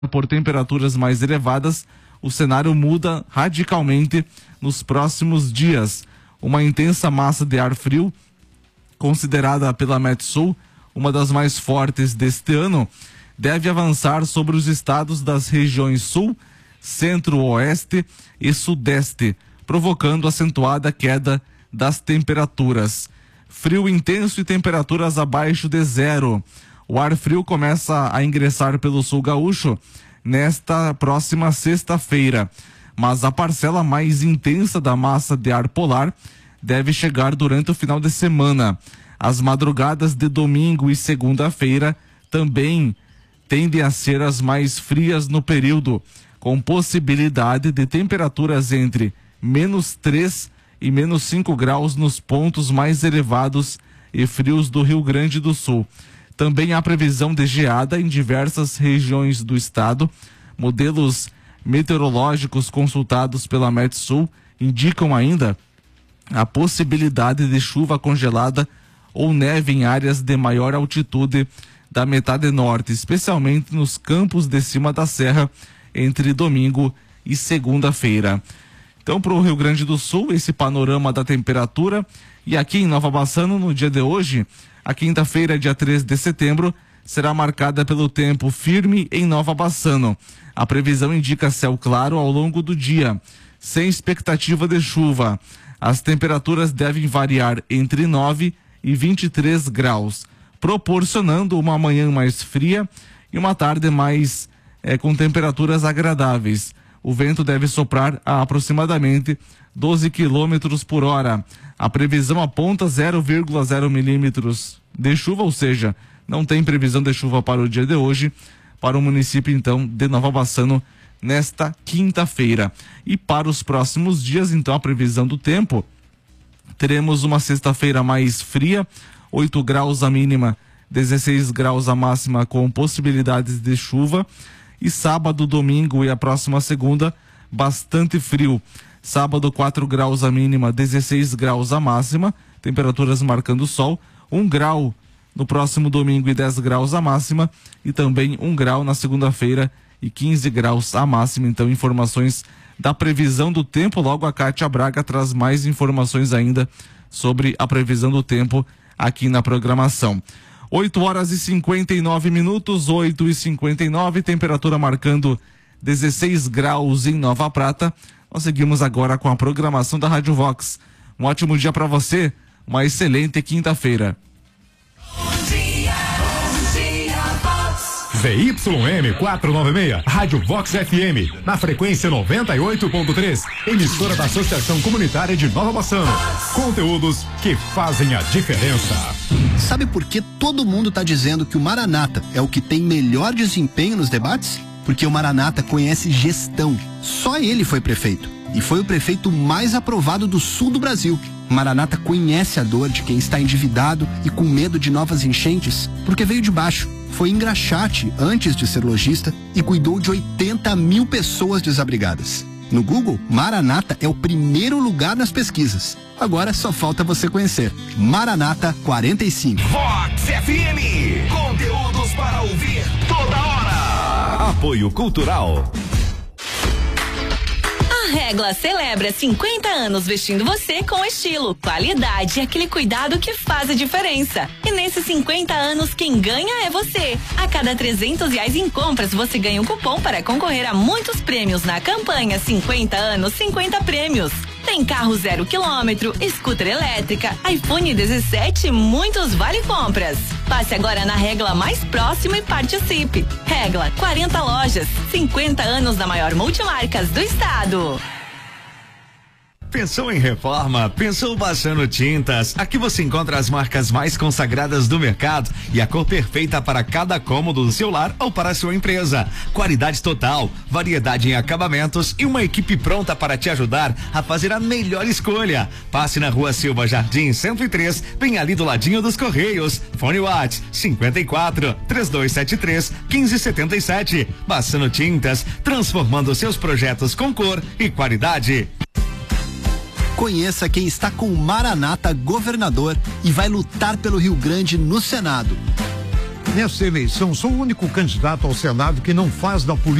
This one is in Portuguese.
por temperaturas mais elevadas, o cenário muda radicalmente nos próximos dias. Uma intensa massa de ar frio, considerada pela Metsul uma das mais fortes deste ano, deve avançar sobre os estados das regiões sul, centro-oeste e sudeste, provocando acentuada queda das temperaturas. Frio intenso e temperaturas abaixo de zero. O ar frio começa a ingressar pelo sul gaúcho nesta próxima sexta-feira, mas a parcela mais intensa da massa de ar polar deve chegar durante o final de semana. As madrugadas de domingo e segunda-feira também tendem a ser as mais frias no período, com possibilidade de temperaturas entre -3 e -5 graus nos pontos mais elevados e frios do Rio Grande do Sul. Também há previsão de geada em diversas regiões do estado. Modelos meteorológicos consultados pela Metsul indicam ainda a possibilidade de chuva congelada ou neve em áreas de maior altitude da metade norte, especialmente nos campos de cima da serra, entre domingo e segunda-feira. Então, para o Rio Grande do Sul, esse panorama da temperatura. E aqui em Nova Bassano, no dia de hoje, a quinta-feira, dia 3 de setembro, será marcada pelo tempo firme em Nova Bassano. A previsão indica céu claro ao longo do dia, sem expectativa de chuva. As temperaturas devem variar entre 9 e 23 graus, proporcionando uma manhã mais fria e uma tarde mais com temperaturas agradáveis. O vento deve soprar a aproximadamente 12 quilômetros por hora. A previsão aponta 0,0 milímetros de chuva, ou seja, não tem previsão de chuva para o dia de hoje, para o município então de Nova Bassano nesta quinta-feira. E para os próximos dias, então, a previsão do tempo: teremos uma sexta-feira mais fria, 8 graus a mínima, 16 graus a máxima, com possibilidades de chuva. E sábado, domingo e a próxima segunda, bastante frio. Sábado, 4 graus a mínima, 16 graus a máxima, temperaturas marcando sol. 1 grau no próximo domingo e 10 graus a máxima. E também 1 grau na segunda-feira e 15 graus a máxima. Então, informações da previsão do tempo. Logo a Kátia Braga traz mais informações ainda sobre a previsão do tempo aqui na programação. 8 horas e 59 minutos, 8h59, temperatura marcando 16 graus em Nova Prata. Nós seguimos agora com a programação da Rádio Vox. Um ótimo dia para você, uma excelente quinta-feira. ZYM 496, Rádio Vox FM, na frequência 98.3, emissora da Associação Comunitária de Nova Bassano. Conteúdos que fazem a diferença. Sabe por que todo mundo tá dizendo que o Maranata é o que tem melhor desempenho nos debates? Porque o Maranata conhece gestão. Só ele foi prefeito. E foi o prefeito mais aprovado do sul do Brasil. Maranata conhece a dor de quem está endividado e com medo de novas enchentes, porque veio de baixo. Foi engraxate antes de ser lojista e cuidou de 80 mil pessoas desabrigadas. No Google, Maranata é o primeiro lugar nas pesquisas. Agora só falta você conhecer. Maranata 45. Vox FM. Conteúdos para ouvir toda hora. Apoio Cultural. A Regla celebra 50 anos vestindo você com estilo, qualidade e aquele cuidado que faz a diferença. E nesses 50 anos, quem ganha é você. A cada R$300 em compras, você ganha um cupom para concorrer a muitos prêmios na campanha 50 anos, 50 prêmios. Tem carro 0 quilômetro, scooter elétrica, iPhone 17 e muitos vale compras. Passe agora na Regla mais próxima e participe. Regla, 40 lojas, 50 anos da maior multimarcas do estado. Pensou em reforma? Pensou Bassano Tintas? Aqui você encontra as marcas mais consagradas do mercado e a cor perfeita para cada cômodo do seu lar ou para a sua empresa. Qualidade total, variedade em acabamentos e uma equipe pronta para te ajudar a fazer a melhor escolha. Passe na Rua Silva Jardim 103, bem ali do ladinho dos Correios. Fone WhatsApp 54 3273 1577. Bassano Tintas, transformando seus projetos com cor e qualidade. Conheça quem está com o Maranata governador e vai lutar pelo Rio Grande no Senado. Nessa eleição, sou o único candidato ao Senado que não faz da política